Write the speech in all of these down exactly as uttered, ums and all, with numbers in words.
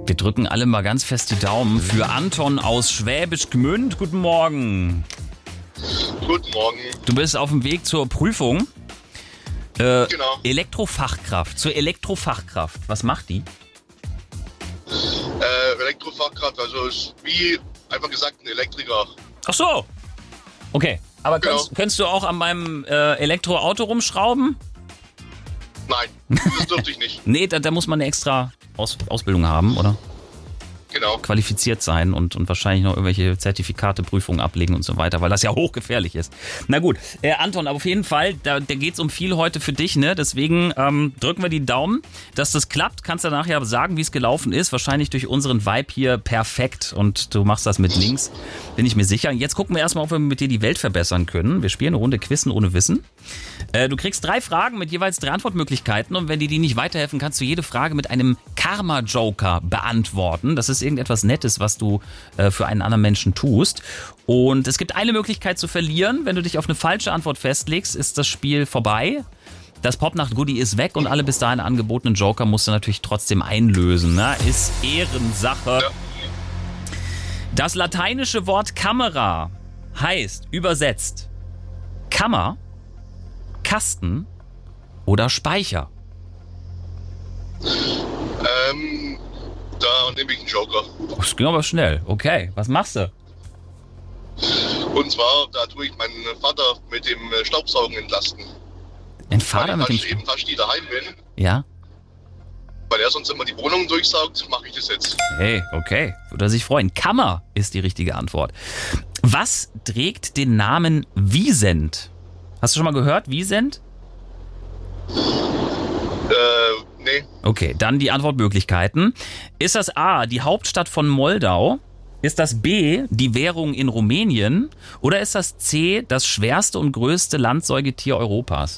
Wir drücken alle mal ganz fest die Daumen für Anton aus Schwäbisch Gmünd. Guten Morgen. Guten Morgen. Du bist auf dem Weg zur Prüfung. Äh, Genau. Elektrofachkraft. Zur Elektrofachkraft. Was macht die? Äh, Elektrofachkraft, also ist wie einfach gesagt ein Elektriker. Ach so. Okay. Aber Genau. könntest, könntest du auch an meinem äh, Elektroauto rumschrauben? Nein, das durfte ich nicht. Nee, da, da muss man eine extra Aus, Ausbildung haben, oder? Genau. Qualifiziert sein und, und wahrscheinlich noch irgendwelche Zertifikate, Prüfungen ablegen und so weiter, weil das ja hochgefährlich ist. Na gut, äh, Anton, aber auf jeden Fall, da, da geht es um viel heute für dich, ne? Deswegen ähm, drücken wir die Daumen, dass das klappt. Kannst du nachher sagen, wie es gelaufen ist. Wahrscheinlich durch unseren Vibe hier perfekt und du machst das mit links, bin ich mir sicher. Jetzt gucken wir erstmal, ob wir mit dir die Welt verbessern können. Wir spielen eine Runde Quizzen ohne Wissen. Äh, du kriegst drei Fragen mit jeweils drei Antwortmöglichkeiten und wenn dir die nicht weiterhelfen, kannst du jede Frage mit einem Karma-Joker beantworten. Das ist irgendetwas Nettes, was du äh, für einen anderen Menschen tust. Und es gibt eine Möglichkeit zu verlieren. Wenn du dich auf eine falsche Antwort festlegst, ist das Spiel vorbei. Das Popnacht-Goodie ist weg und alle bis dahin angebotenen Joker musst du natürlich trotzdem einlösen. Ne? Ist Ehrensache. Ja. Das lateinische Wort Kamera heißt übersetzt Kammer, Kasten oder Speicher. Ähm, da nehme ich einen Joker. Das ging aber schnell. Okay, was machst du? Und zwar, da tue ich meinen Vater mit dem äh, Staubsaugen entlasten. Ein Weil Vater ich mit dem... fast, eben fast nie daheim bin. Ja? Weil er sonst immer die Wohnung durchsaugt, mache ich das jetzt. Hey, okay. Würde er sich freuen. Kammer ist die richtige Antwort. Was trägt den Namen Wiesent? Hast du schon mal gehört, Wiesent? Äh, nee. Okay, dann die Antwortmöglichkeiten. Ist das A, die Hauptstadt von Moldau? Ist das B, die Währung in Rumänien? Oder ist das C, das schwerste und größte Landsäugetier Europas?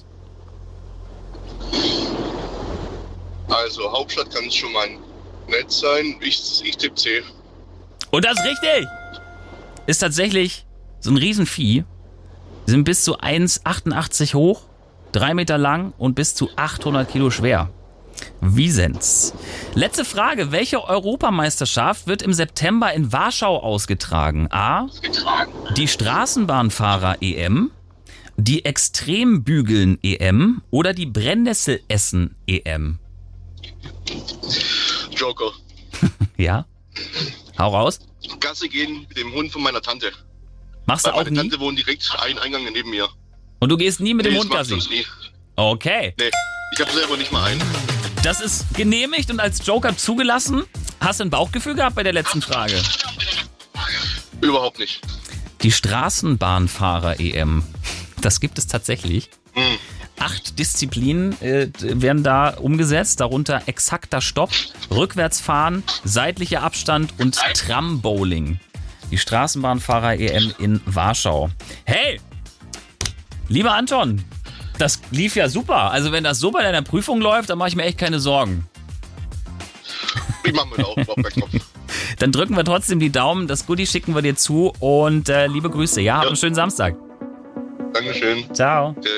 Also, Hauptstadt kann es schon mal nett sein. Ich, ich tippe C. Und das ist richtig! Ist tatsächlich so ein Riesenvieh. Sie sind bis zu eins Komma achtundachtzig hoch, drei Meter lang und bis zu achthundert Kilo schwer. Wiesens. Letzte Frage. Welche Europameisterschaft wird im September in Warschau ausgetragen? A. Die Straßenbahnfahrer-E M, die Extrembügeln-E M oder die Brennnessel-Essen-E M? Joker. Ja? Hau raus. Gasse gehen mit dem Hund von meiner Tante. Machst du Weil auch meine nie? Tante wohnt direkt einen Eingang neben mir. Und du gehst nie mit dem Nee, Hund das macht Gassi? sonst nie. Okay. Nee, ich habe selber nicht mal einen. Das ist genehmigt und als Joker zugelassen. Hast du ein Bauchgefühl gehabt bei der letzten Frage? Überhaupt nicht. Die Straßenbahnfahrer-E M. Das gibt es tatsächlich. Hm. Acht Disziplinen äh, werden da umgesetzt, darunter exakter Stopp, Rückwärtsfahren, seitlicher Abstand und Trambowling. Die Straßenbahnfahrer-E M in Warschau. Hey, lieber Anton, das lief ja super. Also wenn das so bei deiner Prüfung läuft, dann mache ich mir echt keine Sorgen. Ich mache mir da auch überhaupt keinen Kopf. Dann drücken wir trotzdem die Daumen, das Goodie schicken wir dir zu und äh, liebe Grüße. Ja, hab Ja. einen schönen Samstag. Dankeschön. Ciao.